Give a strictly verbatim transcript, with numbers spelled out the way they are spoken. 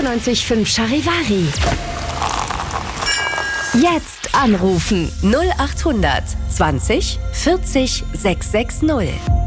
einundneunzig Komma fünf Charivari. Jetzt anrufen. null achthundert zwanzig vierzig sechshundertsechzig.